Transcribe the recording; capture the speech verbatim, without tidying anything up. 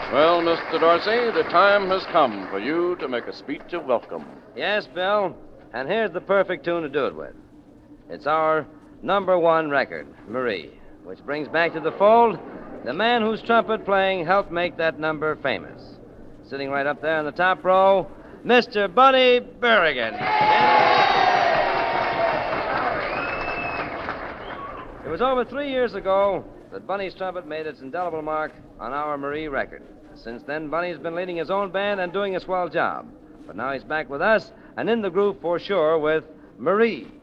Well, Mister Dorsey, the time has come for you to make a speech of welcome. Yes, Bill. And here's the perfect tune to do it with. It's our number one record, Marie, which brings back to the fold the man whose trumpet playing helped make that number famous. Sitting right up there in the top row, Mister Bunny Berrigan. It was over three years ago that Bunny's trumpet made its indelible mark on our Marie record. Since then, Bunny's been leading his own band and doing a swell job. But now he's back with us and in the groove for sure with Marie.